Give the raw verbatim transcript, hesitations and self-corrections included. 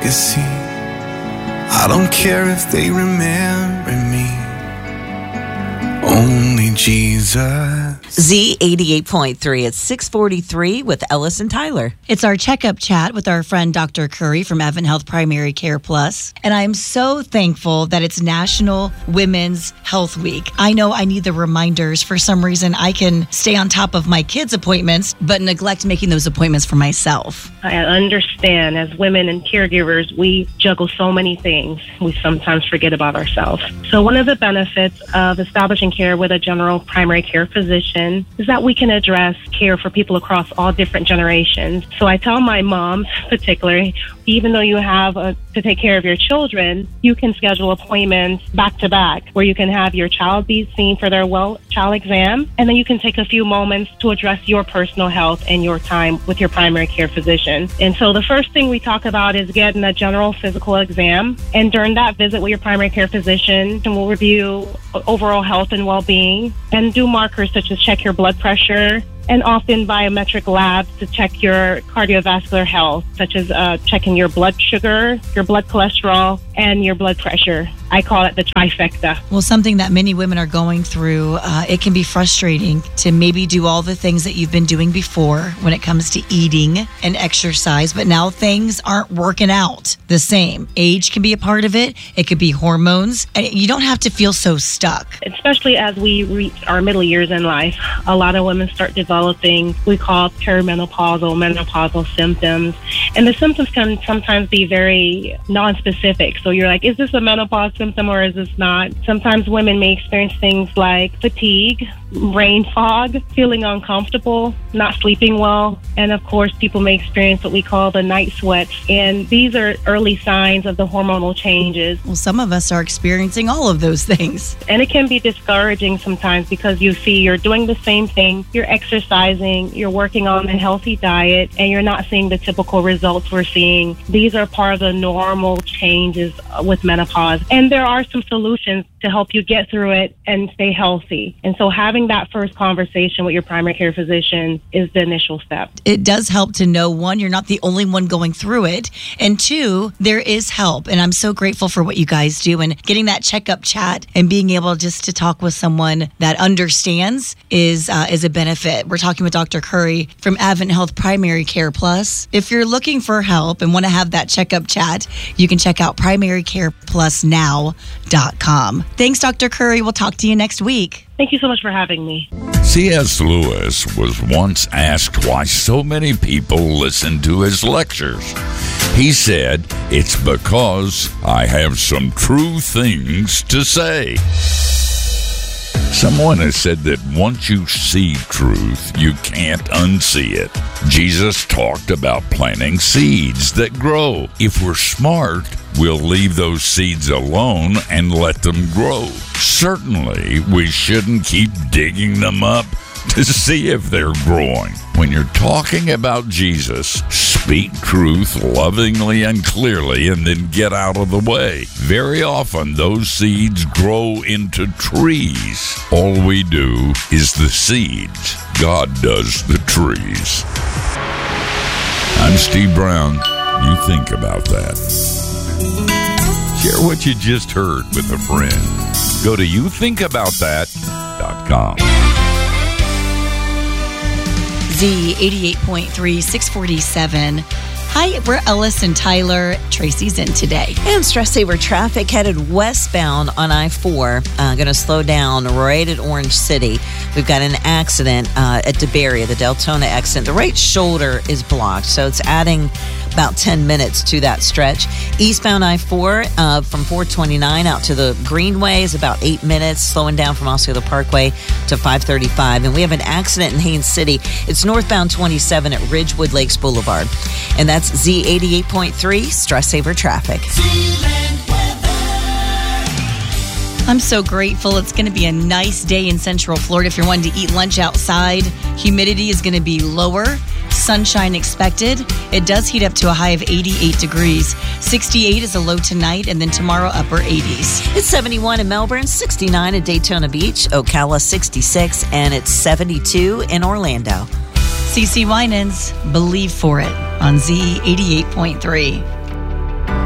legacy. I don't care if they remember me. Only Jesus. Z eighty-eight point three. It's six forty-three with Ellis and Tyler. It's our checkup chat with our friend Doctor Curry from Advent Health Primary Care Plus. And I'm so thankful that it's National Women's Health Week. I know I need the reminders. For some reason, I can stay on top of my kids' appointments, but neglect making those appointments for myself. I understand as women and caregivers, we juggle so many things. We sometimes forget about ourselves. So one of the benefits of establishing care with a general primary care physician is that we can address care for people across all different generations. So I tell my moms particularly, even though you have a, to take care of your children, you can schedule appointments back to back where you can have your child be seen for their well child exam, and then you can take a few moments to address your personal health and your time with your primary care physician. And so the first thing we talk about is getting a general physical exam. And during that visit with your primary care physician, we'll review overall health and well-being and do markers such as check your blood pressure, and often biometric labs to check your cardiovascular health, such as uh, checking your blood sugar, your blood cholesterol, and your blood pressure. I call it the trifecta. Well, something that many women are going through, uh, it can be frustrating to maybe do all the things that you've been doing before when it comes to eating and exercise, but now things aren't working out the same. Age can be a part of it. It could be hormones. And you don't have to feel so stuck. Especially as we reach our middle years in life, a lot of women start developing we call perimenopausal, menopausal symptoms. And the symptoms can sometimes be very non-specific. So you're like, is this a menopause symptom or is this not? Sometimes women may experience things like fatigue, brain fog, feeling uncomfortable, not sleeping well. And of course, people may experience what we call the night sweats. And these are early signs of the hormonal changes. Well, some of us are experiencing all of those things. And it can be discouraging sometimes because you see you're doing the same thing, you're exercising, you're working on a healthy diet, and you're not seeing the typical results we're seeing. These are part of the normal changes with menopause. And there are some solutions to help you get through it and stay healthy. And so having that first conversation with your primary care physician is the initial step. It does help to know, one, you're not the only one going through it, and two, there is help. And I'm so grateful for what you guys do, and getting that checkup chat and being able just to talk with someone that understands is uh, is a benefit. We're talking with Doctor Curry from Advent Health Primary Care Plus. If you're looking for help and want to have that checkup chat, you can check out primary care plus now dot com. Thanks, Doctor Curry. We'll talk to you next week. Thank you so much for having me. C S. Lewis was once asked why so many people listen to his lectures. He said, "It's because I have some true things to say." Someone has said that once you see truth, you can't unsee it. Jesus talked about planting seeds that grow. If we're smart, we'll leave those seeds alone and let them grow. Certainly, we shouldn't keep digging them up to see if they're growing. When you're talking about Jesus, speak truth lovingly and clearly and then get out of the way. Very often, those seeds grow into trees. All we do is the seeds. God does the trees. I'm Steve Brown. You think about that. Share what you just heard with a friend. Go to you think about that dot com. Z eighty-eight point three, six forty-seven. Hi, we're Ellis and Tyler. Tracy's in today. And stress saver traffic headed westbound on I four. Uh, going to slow down right at Orange City. We've got an accident uh, at DeBerry, the Deltona accident. The right shoulder is blocked, so it's adding about ten minutes to that stretch. Eastbound I four uh, from four twenty-nine out to the Greenway is about eight minutes, slowing down from Osceola Parkway to five thirty-five. And we have an accident in Haines City. It's northbound twenty-seven at Ridgewood Lakes Boulevard. And that's Z eighty-eight point three, Stress Saver Traffic. I'm so grateful. It's going to be a nice day in Central Florida. If you're wanting to eat lunch outside, humidity is going to be lower. Sunshine expected. It does heat up to a high of eighty-eight degrees. sixty-eight is a low tonight, and then tomorrow upper eighties. It's seventy-one in Melbourne, sixty-nine at Daytona Beach, Ocala sixty-six, and it's seventy-two in Orlando. CeCe Winans, Believe for It on Z eighty-eight point three.